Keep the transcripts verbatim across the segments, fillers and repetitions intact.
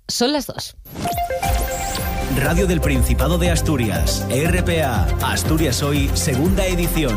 Son las dos. Radio del Principado de Asturias, R P A, Asturias Hoy, segunda edición.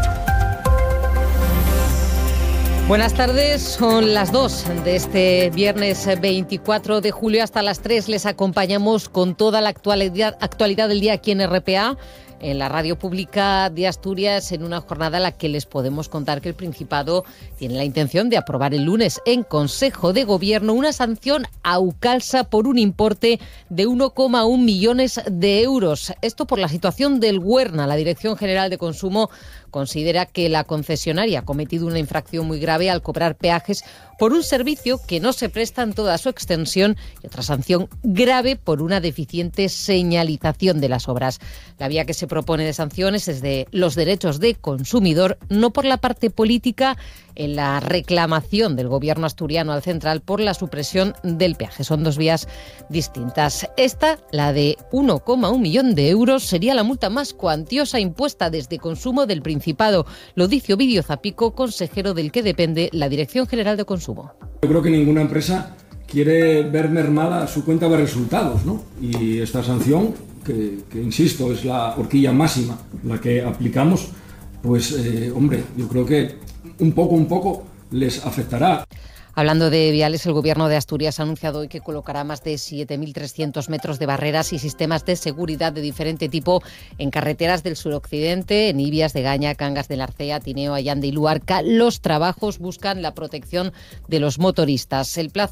Buenas tardes, son las dos de este viernes veinticuatro de julio. Hasta las tres les acompañamos con toda la actualidad, actualidad del día aquí en R P A, en la radio pública de Asturias, en una jornada en la que les podemos contar que el Principado tiene la intención de aprobar el lunes en Consejo de Gobierno una sanción a Aucalsa por un importe de uno coma uno millones de euros. Esto por la situación del Huerna. La Dirección General de Consumo considera que la concesionaria ha cometido una infracción muy grave al cobrar peajes por un servicio que no se presta en toda su extensión y otra sanción grave por una deficiente señalización de las obras. La vía que se propone de sanciones es de los derechos de consumidor, no por la parte política en la reclamación del gobierno asturiano al central por la supresión del peaje. Son dos vías distintas. Esta, la de uno coma uno millón de euros, sería la multa más cuantiosa impuesta desde Consumo del Principado. Lo dice Ovidio Zapico, consejero del que depende la Dirección General de Consumo. Yo creo que ninguna empresa quiere ver mermada su cuenta de resultados, ¿no? Y esta sanción, que, que insisto, es la horquilla máxima, la que aplicamos, pues, eh, hombre, yo creo que un poco, un poco les afectará. Hablando de viales, el Gobierno de Asturias ha anunciado hoy que colocará más de siete mil trescientos metros de barreras y sistemas de seguridad de diferente tipo en carreteras del suroccidente, en Ibias, de Gaña, Cangas de Narcea, Tineo, Allande y Luarca. Los trabajos buscan la protección de los motoristas. El plazo